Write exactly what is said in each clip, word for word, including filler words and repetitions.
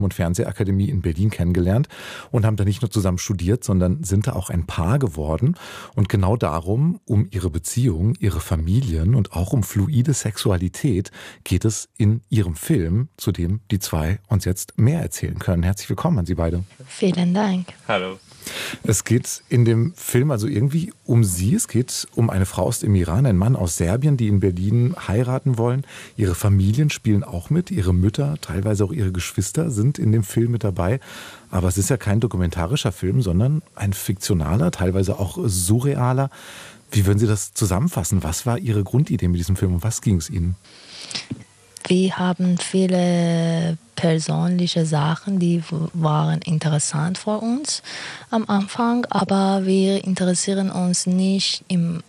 und Fernsehakademie in Berlin kennengelernt und haben da nicht nur zusammen studiert, sondern sind da auch ein Paar geworden. Und genau darum, um ihre Beziehung, ihre Familien und auch um fluide Sexualität geht es in ihrem Film, zu dem die zwei uns jetzt mehr erzählen können. Herzlich willkommen an Sie beide. Vielen Dank. Hallo. Es geht in dem Film also irgendwie um Sie. Es geht um eine Frau aus dem Iran, einen Mann aus Serbien, die in Berlin heiraten wollen. Ihre Familien spielen auch mit. Ihre Mütter, teilweise auch ihre Geschwister sind in dem Film mit dabei. Aber es ist ja kein dokumentarischer Film, sondern ein fiktionaler, teilweise auch surrealer. Wie würden Sie das zusammenfassen? Was war Ihre Grundidee mit diesem Film und was ging es Ihnen? Wir haben viele persönliche Sachen, die waren interessant für uns am Anfang, aber wir interessieren uns nicht im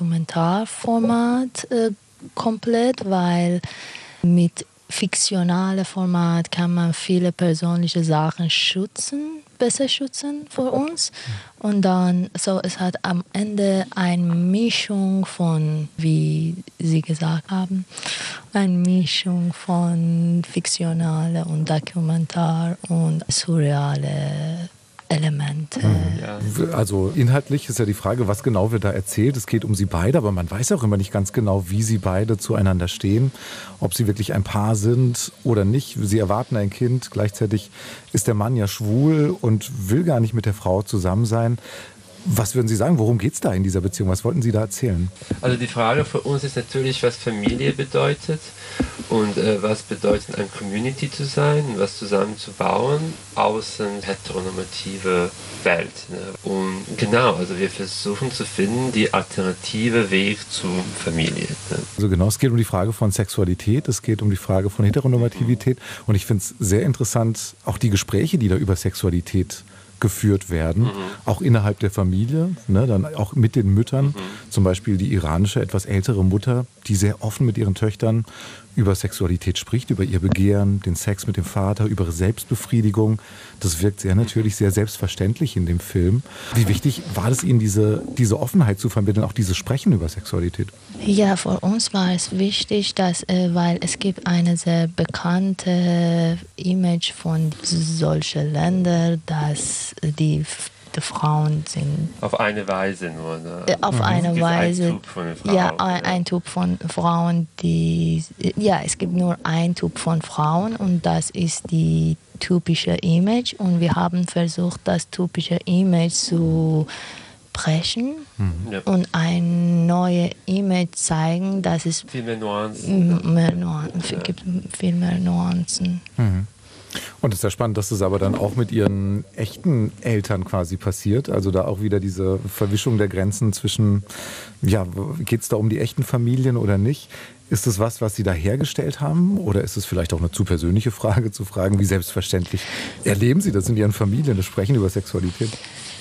Dokumentarformat äh, komplett, weil mit fiktionalem Format kann man viele persönliche Sachen schützen, besser schützen für uns. Und dann, so, es hat am Ende eine Mischung von, wie Sie gesagt haben, eine Mischung von fiktionale und Dokumentar und surreale Elemente. Ja. Also inhaltlich ist ja die Frage, was genau wird da erzählt. Es geht um sie beide, aber man weiß auch immer nicht ganz genau, wie sie beide zueinander stehen, ob sie wirklich ein Paar sind oder nicht. Sie erwarten ein Kind, gleichzeitig ist der Mann ja schwul und will gar nicht mit der Frau zusammen sein. Was würden Sie sagen, worum geht es da in dieser Beziehung? Was wollten Sie da erzählen? Also die Frage für uns ist natürlich, was Familie bedeutet und äh, was bedeutet, eine Community zu sein und was zusammen zu bauen, außen heteronormative Welt. Ne? Und genau, also wir versuchen zu finden, die alternative Weg zur Familie. Ne? Also genau, es geht um die Frage von Sexualität, es geht um die Frage von Heteronormativität mhm. und ich finde es sehr interessant, auch die Gespräche, die da über Sexualität geführt werden, mhm. auch innerhalb der Familie, ne, dann auch mit den Müttern, mhm. zum Beispiel die iranische, etwas ältere Mutter, die sehr offen mit ihren Töchtern über Sexualität spricht, über ihr Begehren, den Sex mit dem Vater, über ihre Selbstbefriedigung. Das wirkt sehr natürlich, sehr selbstverständlich in dem Film. Wie wichtig war es Ihnen, diese, diese Offenheit zu vermitteln, auch dieses Sprechen über Sexualität? Ja, für uns war es wichtig, dass, äh, weil es gibt eine sehr bekannte Image von solchen Ländern, dass die Die Frauen sind. Auf eine Weise nur. Ne? Auf mhm. eine Weise. Ein Typ von Frauen, ja, ein, ja. ein Typ von Frauen, die. Ja, es gibt nur ein Typ von Frauen und das ist die typische Image. Und wir haben versucht, das typische Image zu brechen mhm. ja. und ein neues Image zeigen, dass es. Viel mehr Nuancen. Mehr Nuancen ja. gibt viel mehr Nuancen. Mhm. Und es ist ja spannend, dass das aber dann auch mit ihren echten Eltern quasi passiert. Also da auch wieder diese Verwischung der Grenzen zwischen, ja, geht es da um die echten Familien oder nicht? Ist das was, was Sie da hergestellt haben? Oder ist es vielleicht auch eine zu persönliche Frage, zu fragen, wie selbstverständlich erleben Sie das in Ihren Familien, das Sprechen über Sexualität?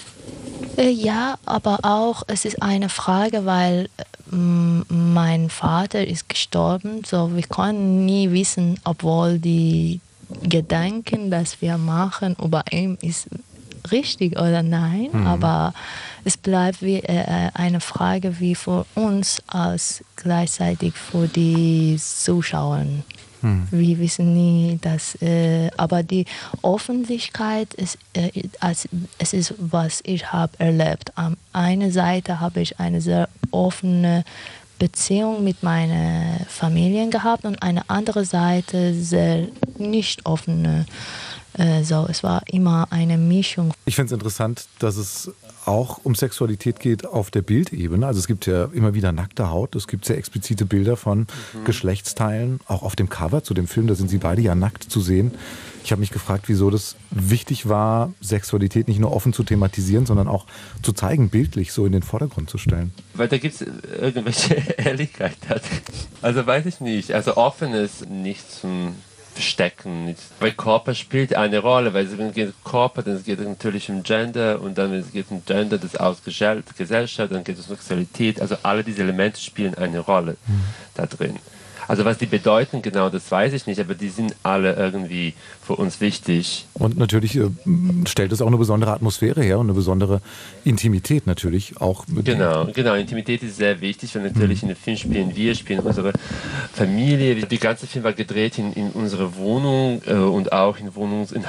Ja, aber auch, es ist eine Frage, weil ähm, mein Vater ist gestorben. So, wir können nie wissen, obwohl die Gedanken, dass wir machen über ihn, ist richtig oder nein, mhm. aber es bleibt wie äh, eine Frage wie für uns als gleichzeitig für die Zuschauer. Mhm. Wir wissen nie, dass, äh, aber die Öffentlichkeit ist, äh, als, es ist, was ich habe erlebt. An einer Seite habe ich eine sehr offene Beziehung mit meiner Familie gehabt und eine andere Seite sehr nicht offene. Äh, so, es war immer eine Mischung. Ich finde es interessant, dass es auch um Sexualität geht auf der Bildebene. Also es gibt ja immer wieder nackte Haut, es gibt sehr explizite Bilder von mhm. Geschlechtsteilen, auch auf dem Cover zu dem Film, da sind sie beide ja nackt zu sehen. Ich habe mich gefragt, wieso das wichtig war, Sexualität nicht nur offen zu thematisieren, sondern auch zu zeigen, bildlich so in den Vordergrund zu stellen. Weil da gibt es irgendwelche Ehrlichkeit. Also weiß ich nicht. Also offen ist nicht zum Verstecken. Weil Körper spielt eine Rolle, weil wenn es geht um Körper, dann geht es natürlich um Gender und dann wenn es geht um Gender, das aus Gesellschaft, dann geht es um Sexualität. Also alle diese Elemente spielen eine Rolle mhm. da drin. Also was die bedeuten, genau, das weiß ich nicht, aber die sind alle irgendwie für uns wichtig. Und natürlich äh, stellt es auch eine besondere Atmosphäre her und eine besondere Intimität natürlich auch. Mit Genau, genau, Intimität ist sehr wichtig, weil natürlich in dem Film spielen wir, spielen unsere Familie. Der ganze Film war gedreht in, in unserer Wohnung äh, und auch in Wohnungen in